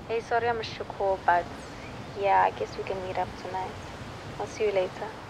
Hey, sorry I missed your call, but yeah, I guess we can meet up tonight. I'll see you later.